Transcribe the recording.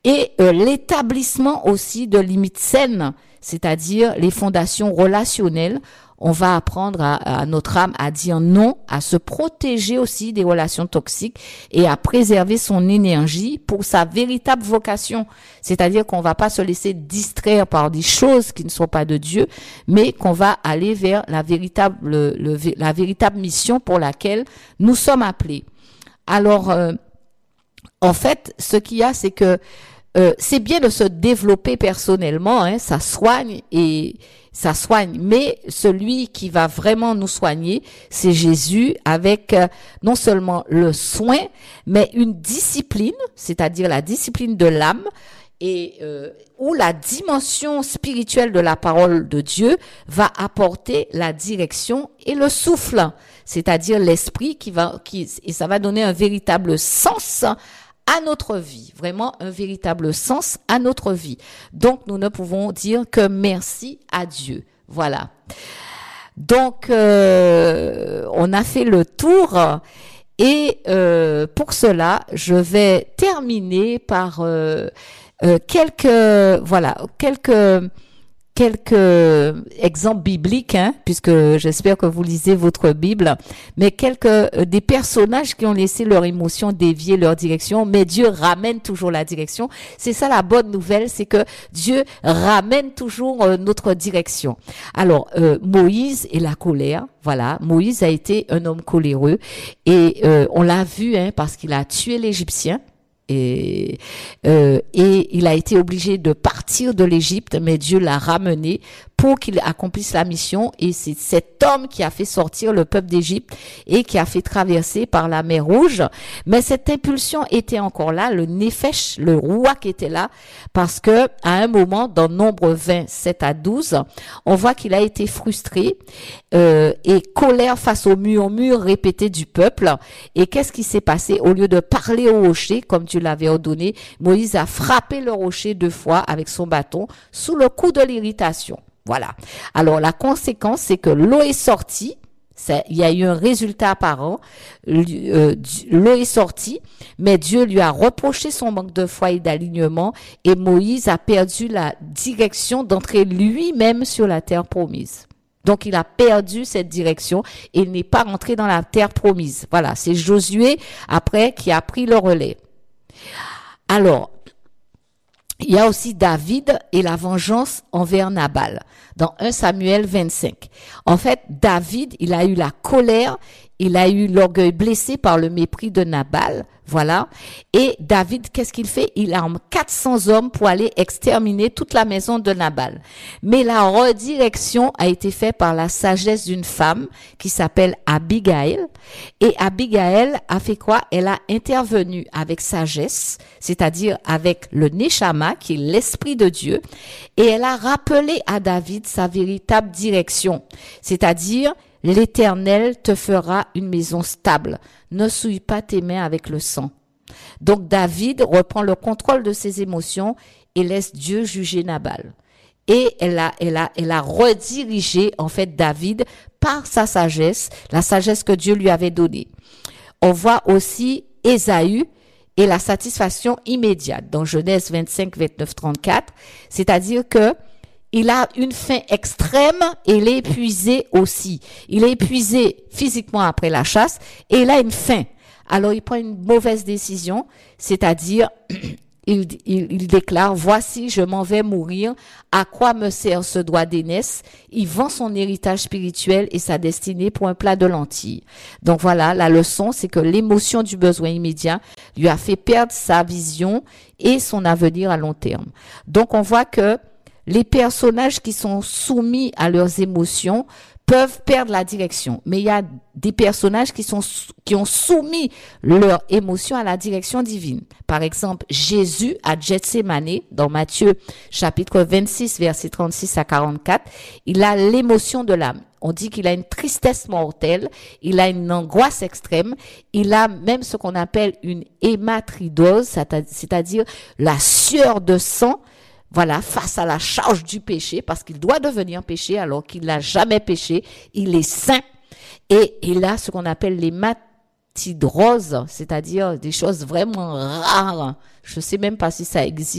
et l'établissement aussi de limites saines, c'est-à-dire les fondations relationnelles. On va apprendre à notre âme à dire non, à se protéger aussi des relations toxiques et à préserver son énergie pour sa véritable vocation. C'est-à-dire qu'on va pas se laisser distraire par des choses qui ne sont pas de Dieu, mais qu'on va aller vers la véritable mission pour laquelle nous sommes appelés. Alors, en fait, ce qu'il y a, c'est que c'est bien de se développer personnellement, hein, ça soigne, mais celui qui va vraiment nous soigner, c'est Jésus avec non seulement le soin, mais une discipline, c'est-à-dire la discipline de l'âme, et où la dimension spirituelle de la parole de Dieu va apporter la direction et le souffle, c'est-à-dire l'esprit et ça va donner un véritable sens à notre vie, vraiment un véritable sens à notre vie. Donc, nous ne pouvons dire que merci à Dieu. Voilà. Donc, on a fait le tour et pour cela, je vais terminer par quelques exemples bibliques, hein, puisque j'espère que vous lisez votre Bible, mais des personnages qui ont laissé leur émotion dévier leur direction, mais Dieu ramène toujours la direction. C'est ça la bonne nouvelle, c'est que Dieu ramène toujours notre direction. Alors, Moïse et la colère, voilà, Moïse a été un homme coléreux et on l'a vu, hein, parce qu'il a tué l'Égyptien. Et il a été obligé de partir de l'Égypte, mais Dieu l'a ramené pour qu'il accomplisse la mission. Et c'est cet homme qui a fait sortir le peuple d'Égypte et qui a fait traverser par la mer Rouge. Mais cette impulsion était encore là, le Néphesh, le roi qui était là, parce que à un moment, dans Nombre 20, 7 à 12, on voit qu'il a été frustré et colère face au murmure répété du peuple. Et qu'est-ce qui s'est passé? Au lieu de parler au rocher, comme Dieu l'avait ordonné, Moïse a frappé le rocher 2 fois avec son bâton sous le coup de l'irritation. Voilà. Alors, la conséquence, c'est que l'eau est sortie. Il y a eu un résultat apparent. L'eau est sortie, mais Dieu lui a reproché son manque de foi et d'alignement et Moïse a perdu la direction d'entrer lui-même sur la terre promise. Donc, il a perdu cette direction et il n'est pas rentré dans la terre promise. Voilà. C'est Josué, après, qui a pris le relais. Alors, il y a aussi David et la vengeance envers Nabal dans 1 Samuel 25. En fait, David, il a eu la colère, il a eu l'orgueil blessé par le mépris de Nabal, voilà. Et David, qu'est-ce qu'il fait? Il arme 400 hommes pour aller exterminer toute la maison de Nabal. Mais la redirection a été faite par la sagesse d'une femme qui s'appelle Abigail. Et Abigail a fait quoi? Elle a intervenu avec sagesse, c'est-à-dire avec le Neshama, qui est l'Esprit de Dieu. Et elle a rappelé à David sa véritable direction, c'est-à-dire l'Éternel te fera une maison stable. Ne souille pas tes mains avec le sang. Donc David reprend le contrôle de ses émotions et laisse Dieu juger Nabal. Et elle a redirigé en fait David par sa sagesse, la sagesse que Dieu lui avait donnée. On voit aussi Ésaü et la satisfaction immédiate dans Genèse 25, 29, 34, c'est-à-dire que il a une faim extrême et il est épuisé aussi. Il est épuisé physiquement après la chasse et il a une faim. Alors il prend une mauvaise décision, c'est-à-dire il déclare, voici, je m'en vais mourir. À quoi me sert ce droit d'aînesse? Il vend son héritage spirituel et sa destinée pour un plat de lentilles. Donc voilà, la leçon, c'est que l'émotion du besoin immédiat lui a fait perdre sa vision et son avenir à long terme. Donc on voit que les personnages qui sont soumis à leurs émotions peuvent perdre la direction. Mais il y a des personnages qui ont soumis leurs émotions à la direction divine. Par exemple, Jésus à Gethsémani, dans Matthieu chapitre 26, versets 36 à 44, il a l'émotion de l'âme. On dit qu'il a une tristesse mortelle, il a une angoisse extrême, il a même ce qu'on appelle une hématridose, c'est-à-dire la sueur de sang, voilà, face à la charge du péché, parce qu'il doit devenir péché alors qu'il n'a jamais péché, il est saint. Et il a ce qu'on appelle l'hématidrose, c'est-à-dire des choses vraiment rares. Je ne sais même pas si ça existe.